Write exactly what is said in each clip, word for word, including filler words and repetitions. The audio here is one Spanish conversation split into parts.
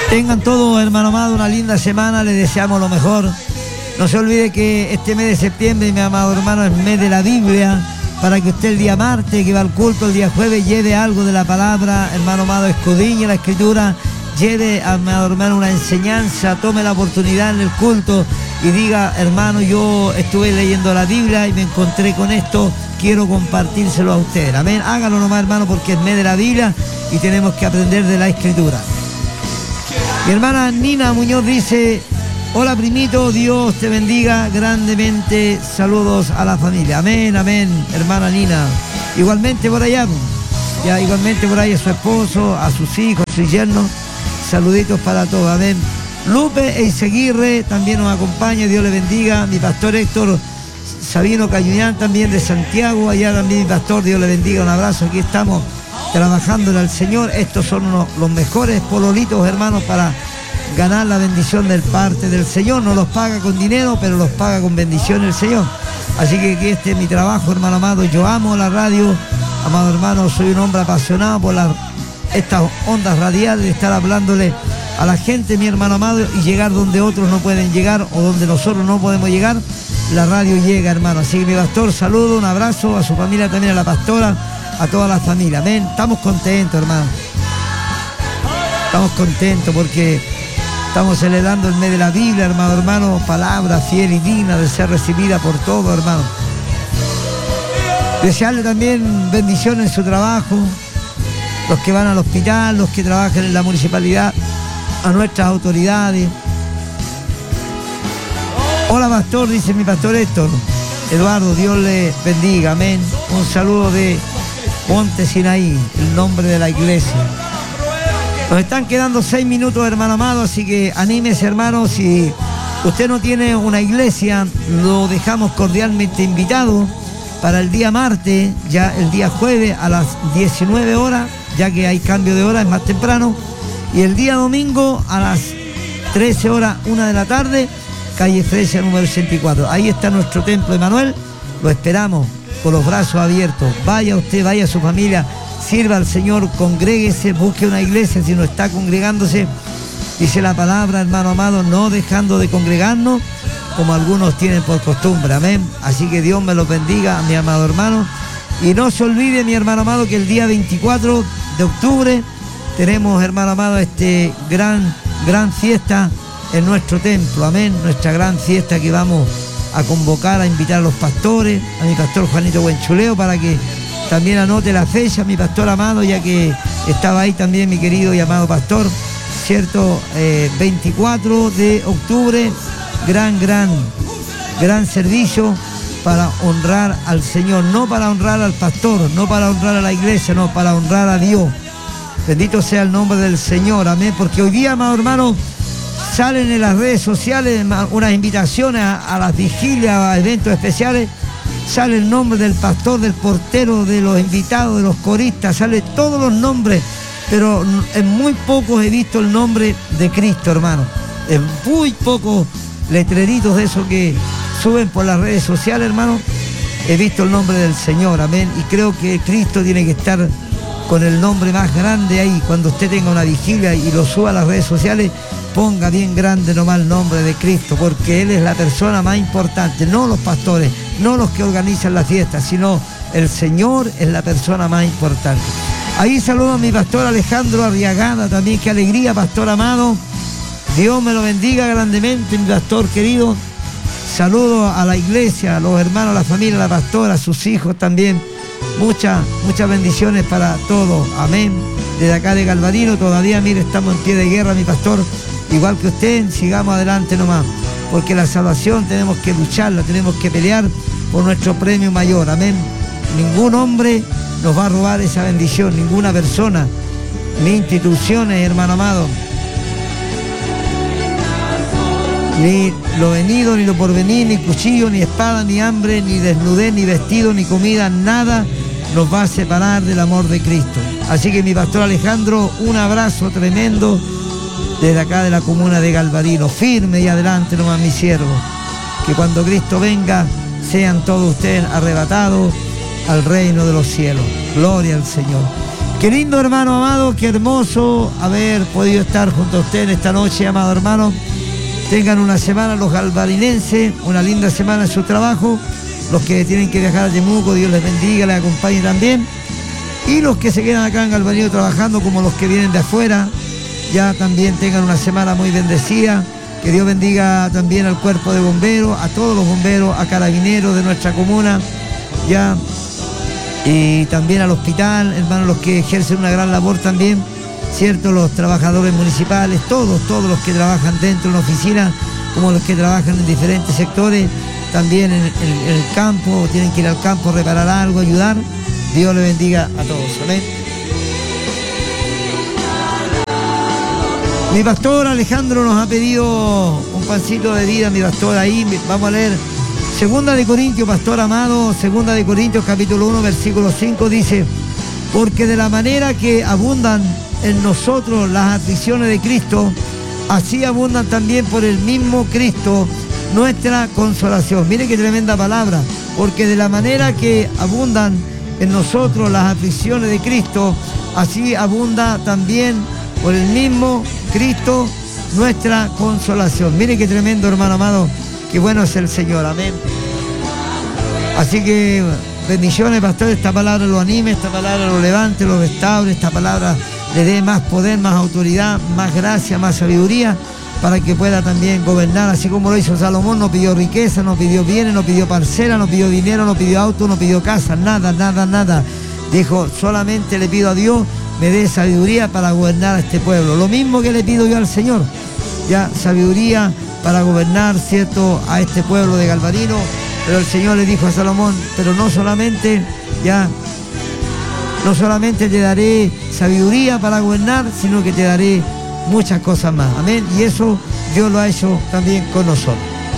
Tengan todos, hermano amado, una linda semana, les deseamos lo mejor. No se olvide que este mes de septiembre, mi amado hermano, es mes de la Biblia, para que usted el día martes, que va al culto, el día jueves, lleve algo de la palabra, hermano amado, escudriñe la escritura, lleve, amado hermano, una enseñanza, tome la oportunidad en el culto y diga, hermano, yo estuve leyendo la Biblia y me encontré con esto, quiero compartírselo a usted. Amén, hágalo nomás, hermano, porque es mes de la Biblia y tenemos que aprender de la escritura. Mi hermana Nina Muñoz dice: hola primito, Dios te bendiga grandemente, saludos a la familia. Amén, amén, hermana Nina. Igualmente por allá, ya igualmente por ahí a su esposo, a sus hijos, a sus yernos, saluditos para todos, amén. Lupe Eiseguirre también nos acompaña, Dios le bendiga. Mi pastor Héctor Sabino Cayuñán también de Santiago, allá también mi pastor, Dios le bendiga, un abrazo, aquí estamos trabajándole al Señor. Estos son unos, los mejores pololitos, hermanos, para ganar la bendición del parte del Señor. No los paga con dinero, pero los paga con bendición el Señor. Así que, que este es mi trabajo, hermano amado. Yo amo la radio, amado hermano, soy un hombre apasionado por la, estas ondas radiales, de estar hablándole a la gente, mi hermano amado, y llegar donde otros no pueden llegar o donde nosotros no podemos llegar. La radio llega, hermano. Así que mi pastor, saludo, un abrazo a su familia, también a la pastora, a toda la familia. Amén. Estamos contentos, hermano. Estamos contentos porque estamos celebrando el mes de la Biblia, hermano, hermano. Palabra fiel y digna de ser recibida por todos, hermano. Desearle también bendiciones en su trabajo, los que van al hospital, los que trabajan en la municipalidad, a nuestras autoridades. Hola pastor, dice mi pastor Héctor Eduardo, Dios le bendiga, amén. Un saludo de Monte Sinaí, el nombre de la iglesia. Nos están quedando seis minutos, hermano amado, así que anímese, hermano. Si usted no tiene una iglesia, lo dejamos cordialmente invitado para el día martes, ya el día jueves a las diecinueve horas, ya que hay cambio de hora, es más temprano, y el día domingo a las trece horas, una de la tarde, calle Fresia número ochenta y cuatro. Ahí está nuestro templo, Emanuel, lo esperamos con los brazos abiertos. Vaya usted, vaya a su familia, sirva al Señor, congréguese, busque una iglesia si no está congregándose. Dice la palabra, hermano amado, no dejando de congregarnos como algunos tienen por costumbre, amén. Así que Dios me los bendiga, mi amado hermano. Y no se olvide, mi hermano amado, que el día veinticuatro de octubre tenemos, hermano amado, este gran, gran fiesta en nuestro templo, amén. Nuestra gran fiesta que vamos a convocar, a invitar a los pastores, a mi pastor Juanito Buenchuleo, para que también anote la fecha, mi pastor amado, ya que estaba ahí también mi querido y amado pastor, ¿cierto? Eh, veinticuatro de octubre, gran, gran, gran servicio para honrar al Señor, no para honrar al pastor, no para honrar a la iglesia, no, para honrar a Dios. Bendito sea el nombre del Señor, amén, porque hoy día, amado hermano, salen en las redes sociales unas invitaciones a, a las vigilias, a eventos especiales, sale el nombre del pastor, del portero, de los invitados, de los coristas, sale todos los nombres, pero en muy pocos he visto el nombre de Cristo, hermano. En muy pocos letreritos de esos que suben por las redes sociales, hermano, he visto el nombre del Señor, amén. Y creo que Cristo tiene que estar con el nombre más grande ahí. Cuando usted tenga una vigilia y lo suba a las redes sociales, ponga bien grande nomás el nombre de Cristo, porque Él es la persona más importante, no los pastores, no los que organizan la fiesta, sino el Señor es la persona más importante. Ahí saludo a mi pastor Alejandro Arriagada también, qué alegría, pastor amado. Dios me lo bendiga grandemente, mi pastor querido. Saludo a la iglesia, a los hermanos, a la familia, a la pastora, a sus hijos también. Muchas, muchas bendiciones para todos, amén. Desde acá de Galvarino, todavía, mire, estamos en pie de guerra, mi pastor. Igual que usted, sigamos adelante nomás, porque la salvación tenemos que lucharla, tenemos que pelear por nuestro premio mayor, amén. Ningún hombre nos va a robar esa bendición, ninguna persona, ni instituciones, hermano amado, ni lo venido, ni lo porvenir, ni cuchillo, ni espada, ni hambre, ni desnudez, ni vestido, ni comida, nada nos va a separar del amor de Cristo. Así que mi pastor Alejandro, un abrazo tremendo desde acá de la comuna de Galvarino, firme y adelante nomás, mi siervo, que cuando Cristo venga sean todos ustedes arrebatados al reino de los cielos. Gloria al Señor. Qué lindo, hermano amado, qué hermoso haber podido estar junto a usted en esta noche, amado hermano. Tengan una semana los galvarinenses, una linda semana en su trabajo. Los que tienen que viajar a Temuco, Dios les bendiga, les acompañe también. Y los que se quedan acá en Galvarino trabajando, como los que vienen de afuera, ya también tengan una semana muy bendecida. Que Dios bendiga también al cuerpo de bomberos, a todos los bomberos, a carabineros de nuestra comuna, ya, y también al hospital, hermanos, los que ejercen una gran labor también, ¿cierto? Los trabajadores municipales, todos, todos los que trabajan dentro de una oficina, como los que trabajan en diferentes sectores, también en, en, en el campo, tienen que ir al campo, reparar algo, ayudar. Dios le bendiga a todos. Amén. Mi pastor Alejandro nos ha pedido un pancito de vida, mi pastor, ahí vamos a leer Segunda de Corintios, pastor amado, Segunda de Corintios capítulo uno, versículo cinco, dice: porque de la manera que abundan en nosotros las aflicciones de Cristo, así abundan también por el mismo Cristo nuestra consolación. Mire qué tremenda palabra. Porque de la manera que abundan en nosotros las aflicciones de Cristo, así abunda también por el mismo Cristo nuestra consolación. Mire qué tremendo, hermano amado, qué bueno es el Señor. Amén. Así que bendiciones, pastor. Esta palabra lo anime, esta palabra lo levante, lo restaure, esta palabra le dé más poder, más autoridad, más gracia, más sabiduría, para que pueda también gobernar, así como lo hizo Salomón. No pidió riqueza, no pidió bienes, no pidió parcela, no pidió dinero, no pidió auto, no pidió casa, nada, nada, nada. Dijo: solamente le pido a Dios me dé sabiduría para gobernar a este pueblo. Lo mismo que le pido yo al Señor, ya, sabiduría para gobernar, ¿cierto?, a este pueblo de Galvarino. Pero el Señor le dijo a Salomón: pero no solamente, ya, no solamente te daré sabiduría para gobernar, sino que te daré muchas cosas más. Amén. Y eso Dios lo ha hecho también con nosotros.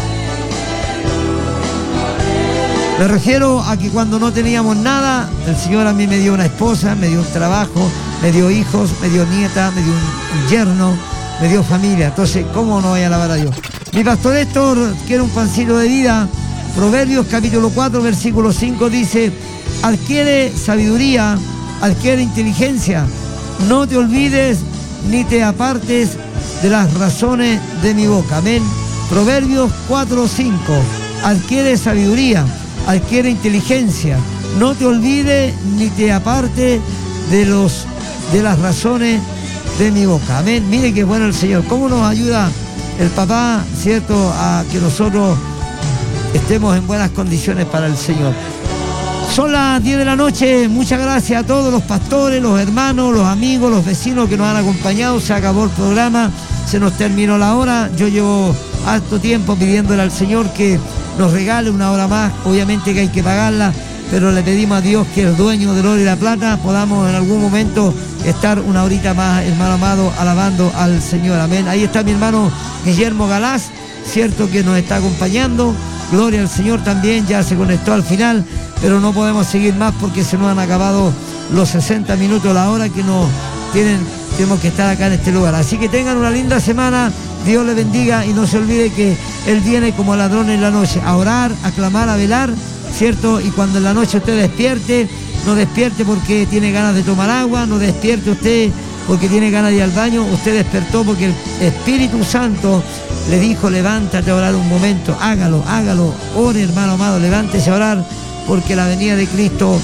Me refiero a que cuando no teníamos nada, el Señor a mí me dio una esposa, me dio un trabajo, me dio hijos, me dio nieta, me dio un yerno, me dio familia. Entonces, ¿cómo no voy a alabar a Dios? Mi pastor Héctor quiere un pancito de vida. Proverbios capítulo cuatro, versículo cinco dice: adquiere sabiduría, adquiere inteligencia, no te olvides ni te apartes de las razones de mi boca. Amén. Proverbios cuatro, cinco. Adquiere sabiduría, adquiere inteligencia, no te olvides ni te apartes de los de las razones de mi boca. Amén. Mire qué bueno el Señor. Cómo nos ayuda el papá, ¿cierto?, a que nosotros estemos en buenas condiciones para el Señor. Son las diez de la noche. Muchas gracias a todos los pastores, los hermanos, los amigos, los vecinos que nos han acompañado. Se acabó el programa, se nos terminó la hora. Yo llevo harto tiempo pidiéndole al Señor que nos regale una hora más. Obviamente que hay que pagarla, pero le pedimos a Dios que el dueño del oro y la plata podamos en algún momento estar una horita más, hermano amado, alabando al Señor. Amén. Ahí está mi hermano Guillermo Galás, cierto, que nos está acompañando. Gloria al Señor también, ya se conectó al final, pero no podemos seguir más porque se nos han acabado los sesenta minutos, la hora que nos tienen, tenemos que estar acá en este lugar. Así que tengan una linda semana, Dios les bendiga, y no se olvide que Él viene como ladrón en la noche, a orar, a clamar, a velar, ¿cierto? Y cuando en la noche usted despierte, no despierte porque tiene ganas de tomar agua, no despierte usted porque tiene ganas de ir al baño, usted despertó porque el Espíritu Santo le dijo: levántate a orar un momento, hágalo, hágalo, ore, hermano amado, levántese a orar, porque la venida de Cristo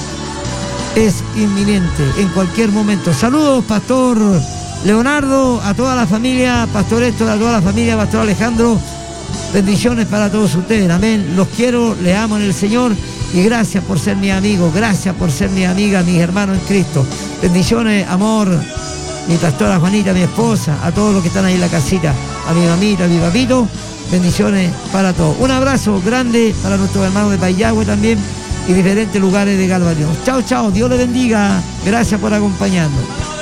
es inminente en cualquier momento. Saludos, pastor Leonardo, a toda la familia, pastor Héctor, a toda la familia, pastor Alejandro, bendiciones para todos ustedes. Amén. Los quiero, les amo en el Señor, y gracias por ser mi amigo, gracias por ser mi amiga, mis hermanos en Cristo. Bendiciones, amor, mi pastora Juanita, mi esposa, a todos los que están ahí en la casita, a mi mamita, a mi papito, bendiciones para todos. Un abrazo grande para nuestros hermanos de Payagüe también y diferentes lugares de Galvarino. Chao, chao, Dios les bendiga, gracias por acompañarnos.